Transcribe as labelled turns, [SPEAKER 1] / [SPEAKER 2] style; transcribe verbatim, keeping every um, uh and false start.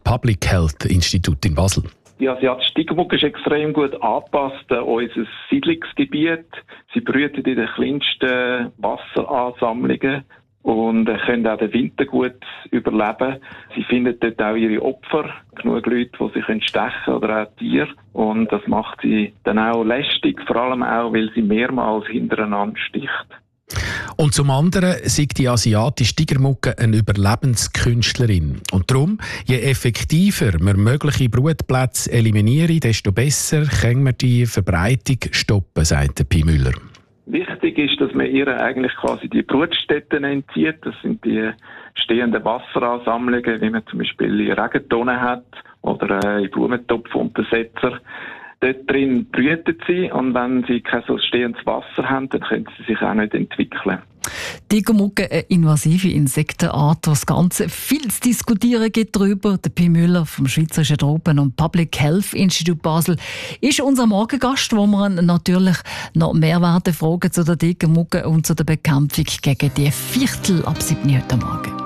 [SPEAKER 1] Public Health Institute in Basel.
[SPEAKER 2] Die asiatische Tigermucke ist extrem gut angepasst an unser Siedlungsgebiet. Sie brüten in den kleinsten Wasseransammlungen und können auch den Winter gut überleben. Sie finden dort auch ihre Opfer, genug Leute, die sie stechen können, oder auch Tiere. Und das macht sie dann auch lästig, vor allem auch, weil sie mehrmals hintereinander sticht.
[SPEAKER 1] Und zum anderen sagt die asiatische Tigermucke eine Überlebenskünstlerin. Und darum, je effektiver wir mögliche Brutplätze eliminieren, desto besser können wir die Verbreitung stoppen, sagt Pi Müller.
[SPEAKER 2] Wichtig ist, dass man ihr eigentlich quasi die Brutstätten entzieht. Das sind die stehenden Wasseransammlungen, wie man zum Beispiel in Regentonnen hat oder in Blumentopfuntersetzer. Dort drin brüten sie und wenn sie kein so stehendes Wasser haben, dann können sie sich auch nicht entwickeln.
[SPEAKER 3] Tigermucke, eine invasive Insektenart, die das Ganze viel zu diskutieren gibt darüber. Der Pi Müller vom Schweizerischen Tropen- und Public Health Institute Basel ist unser Morgengast, wo wir natürlich noch mehr werden fragen zu der Tigermucke und zu der Bekämpfung gegen die Fichtel ab sieben heute Morgen.